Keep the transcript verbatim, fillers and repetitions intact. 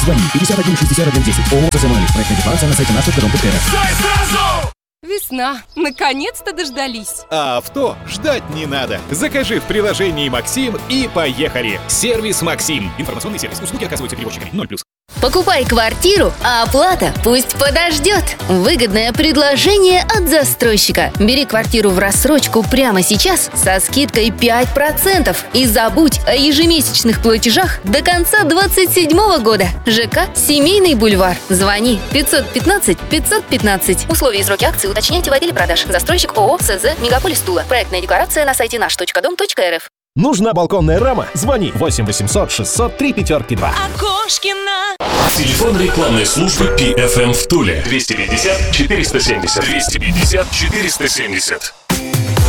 Звони пятьдесят один шестьдесят один десять. ООО «Соземанализ». Проектная декларация на сайте наш точка дом точка эр эф. Весна. Наконец-то дождались. А авто ждать не надо. Закажи в приложении «Максим» и поехали. Сервис «Максим». Информационный сервис. Услуги оказываются перевозчиками. ноль плюс. Покупай квартиру, а оплата пусть подождет. Выгодное предложение от застройщика. Бери квартиру в рассрочку прямо сейчас со скидкой пять процентов и забудь о ежемесячных платежах до конца двадцать седьмого года. ЖК «Семейный бульвар». Звони пятьсот пятнадцать пятьсот пятнадцать. Условия и сроки акции уточняйте в отделе продаж. Застройщик ООО «СЗ Мегаполис Тула». Проектная декларация на сайте наш точка дом точка эр эф. Нужна балконная рама? Звони восемь восемьсот шестьсот три пятерки два. Окошкина. Телефон рекламной службы пи эф эм в Туле. двести пятьдесят четыреста семьдесят. двести пятьдесят четыреста семьдесят.